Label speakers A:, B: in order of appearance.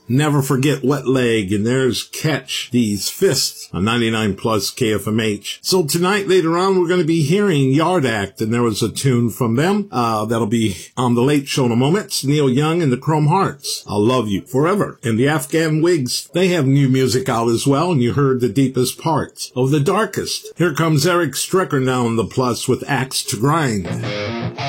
A: Never Forget Wet Leg, and there's Catch These Fists on 99 plus KFMH. So tonight, later on, we're going to be hearing Yard Act, and there was a tune from them. That'll be on The Late Show in a moment. It's Neil Young and the Chrome Hearts. I'll Love You Forever. And the Afghan Wigs, they have new music out as well, and you heard The Deepest Parts of The Darkest. Here comes Eric Strecker now on the plus with Axe to Grind.